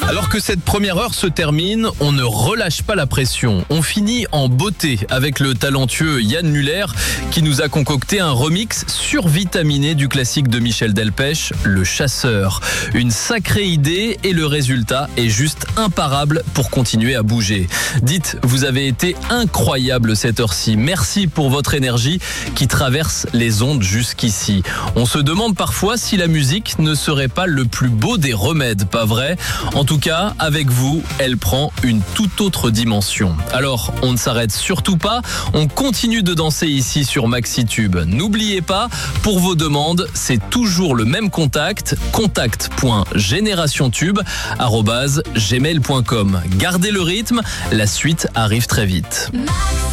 Alors que cette première heure se termine, on ne relâche pas la pression. On finit en beauté avec le talentueux Yann Muller qui nous a concocté un remix survitaminé du classique de Michel Delpech, Le Chasseur. Une sacrée idée et le résultat est juste imparable pour continuer à bouger. Dites, vous avez été incroyable cette heure-ci. Merci pour votre énergie qui traverse les ondes jusqu'ici. On se demande parfois si la musique ne serait pas le plus beau des remèdes, pas vrai ? En tout cas, avec vous, elle prend une toute autre dimension. Alors, on ne s'arrête surtout pas, on continue de danser ici sur MaxiTube. N'oubliez pas, pour vos demandes, c'est toujours le même contact, contact.generationtube@gmail.com. Gardez le rythme, la suite arrive très vite.